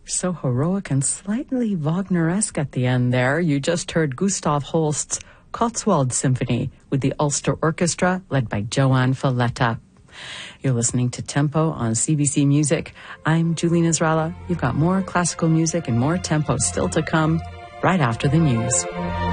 So heroic and slightly Wagner-esque at the end there. You just heard Gustav Holst's Cotswold Symphony with the Ulster Orchestra led by Joanne Falletta. You're listening to Tempo on CBC Music. I'm Julie Nasrallah. You've got more classical music and more tempo still to come right after the news.